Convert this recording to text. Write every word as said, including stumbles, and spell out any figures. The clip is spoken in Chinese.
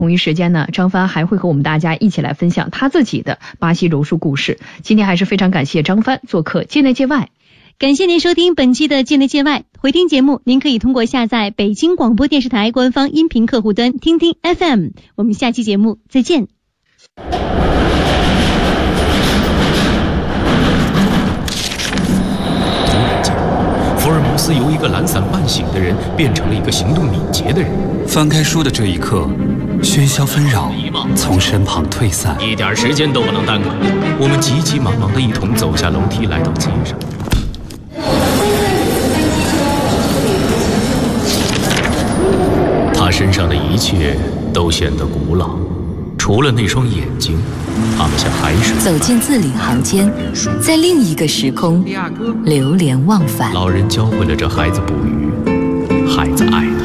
同一时间呢，张帆还会和我们大家一起来分享他自己的巴西柔术故事。今天还是非常感谢张帆做客界内界外。 感谢您收听本期的界内界外，回听节目您可以通过下载北京广播电视台官方音频客户端听听 F M。 我们下期节目再见。 突然间，福尔摩斯由一个懒散半醒的人变成了一个行动敏捷的人。 翻开书的这一刻，喧嚣纷扰从身旁退散， 一点时间都不能耽搁。我们急急忙忙地一同走下楼梯，来到街上。他身上的一切都显得古老，除了那双眼睛，他们像海水。 走进字里行间，在另一个时空流连忘返。 老人教会了这孩子捕鱼，孩子爱他。